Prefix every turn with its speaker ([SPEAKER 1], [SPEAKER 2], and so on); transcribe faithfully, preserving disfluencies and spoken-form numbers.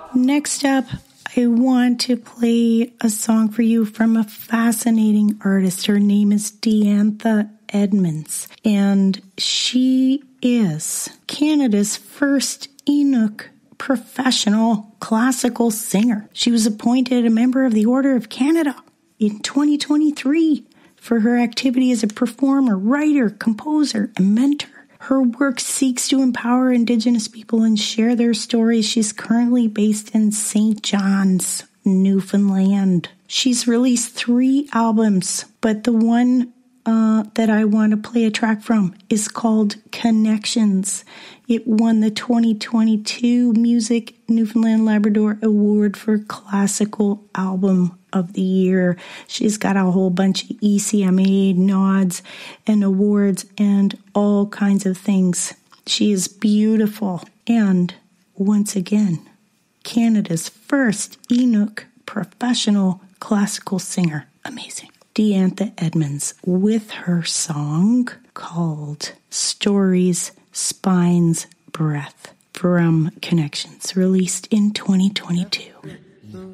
[SPEAKER 1] Next up, I want to play a song for you from a fascinating artist. Her name is Diantha Edmonds, and she is Canada's first Inuk professional classical singer. She was appointed a member of the Order of Canada in twenty twenty-three for her activity as a performer, writer, composer, and mentor. Her work seeks to empower Indigenous people and share their stories. She's currently based in Saint John's, Newfoundland. She's released three albums, but the one uh, that I want to play a track from is called Connections. It won the twenty twenty-two Music Newfoundland Labrador Award for Classical Album of the Year. She's got a whole bunch of E C M A nods and awards and all kinds of things. She is beautiful and, once again, Canada's first Inuk professional classical singer. Amazing. Diantha Edmonds with her song called Stories, Spines, Breath from Connections, released in twenty twenty-two.